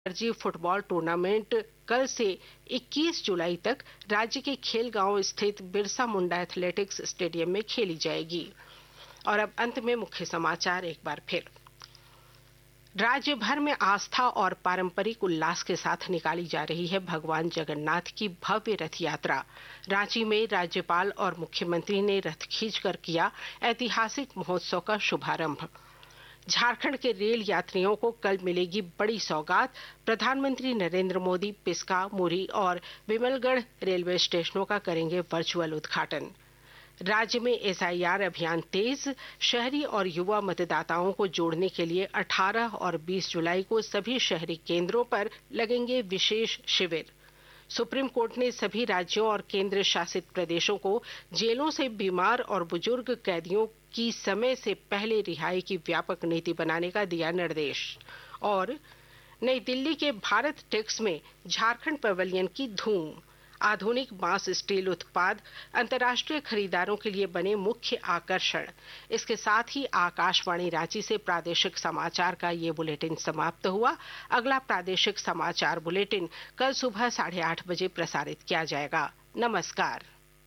Ranji football tournament कल से 21 जुलाई तक राज्य के खेलगांव स्थित बिरसा मुंडा एथलेटिक्स स्टेडियम में खेली जाएगी। और अब अंत में मुख्य समाचार एक बार फिर। राज्य भर में आस्था और पारंपरिक उल्लास के साथ निकाली जा रही है भगवान जगन्नाथ की भव्य रथ यात्रा। रांची में राज्यपाल और मुख्यमंत्री ने रथ खींचकर किया ऐतिहासिक महोत्सव का शुभारंभ। झारखंड के रेल यात्रियों को कल मिलेगी बड़ी सौगात। प्रधानमंत्री नरेंद्र मोदी पिस्का, मुरी और विमलगढ़ रेलवे स्टेशनों का करेंगे वर्चुअल उद्घाटन। राज्य में एसआईआर अभियान तेज। शहरी और युवा मतदाताओं को जोड़ने के लिए 18 और 20 जुलाई को सभी शहरी केंद्रों पर लगेंगे विशेष शिविर। सुप्रीम कोर्ट ने सभी राज्यों और केंद्र शासित प्रदेशों को जेलों से बीमार और बुजुर्ग कैदियों की समय से पहले रिहाई की व्यापक नीति बनाने का दिया निर्देश। और नई दिल्ली के भारत टेक्स में झारखंड पवेलियन की धूम। आधुनिक बांस स्टील उत्पाद अंतर्राष्ट्रीय खरीदारों के लिए बने मुख्य आकर्षण। इसके साथ ही आकाशवाणी रांची से प्रादेशिक समाचार का ये बुलेटिन समाप्त हुआ। अगला प्रादेशिक समाचार बुलेटिन कल सुबह 8:30 बजे प्रसारित किया जाएगा। नमस्कार।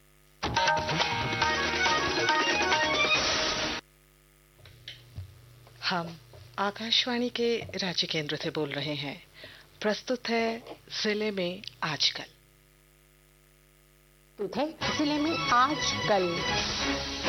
हम आकाशवाणी के रांची केंद्र से बोल रहे हैं। प्रस्तुत है जिले में आजकल। जिले में आजकल।